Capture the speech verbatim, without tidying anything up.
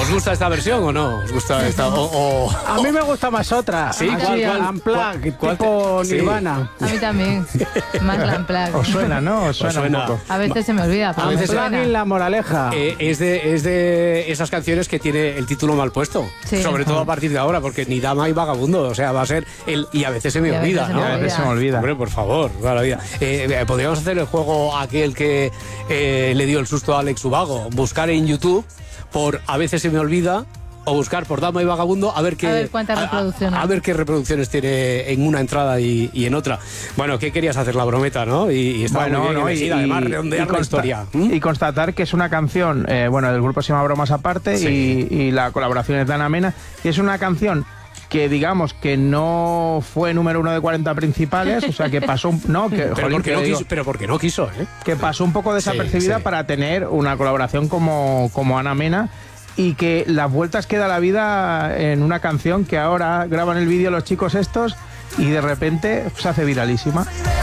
¿Os gusta esta versión o no? ¿Os gusta esta? O, o... A mí me gusta más otra. ¿Sí? Así, ¿Cuál, cuál, Unplugged, cuál, tipo sí. Nirvana. A mí también. Más la Unplugged. Os suena, ¿no? Os suena, Os suena. un poco. A veces se me olvida. Pero A veces me Unplugged, suena. la moraleja. Eh, es, de, es de esas canciones que tiene el título mal puesto. Sí. Sobre todo a partir de ahora, porque ni dama y vagabundo. O sea, va a ser el. Y a veces se me Y a veces olvida, se ¿no? me A veces se me olvida. Hombre, por favor, toda la vida. Eh, eh, podríamos hacer el juego aquel que eh, le dio el susto a Alex Ubago. Buscar en YouTube por A veces se me olvida. O buscar por Dama y Vagabundo a ver qué A ver cuántas a- reproducciones. A, a ver qué reproducciones tiene en una entrada y, y en otra. Bueno, ¿qué querías hacer? La brometa, ¿no? Y, y estaba Bueno, muy bien no, elegida, además redondear la consta- historia. ¿Mm? y constatar que es una canción, eh, bueno, del grupo se llama Bromas Aparte, Sí. y, y la colaboración es de Ana Mena, y es una canción que digamos que no fue número uno de cuarenta principales, o sea que pasó un, no, que, Pero, jolín, porque que no digo, quiso, pero porque no quiso, ¿eh? que pasó un poco desapercibida sí. para tener una colaboración como, como Ana Mena, y que las vueltas que da la vida en una canción que ahora graban el vídeo los chicos estos y de repente se hace viralísima.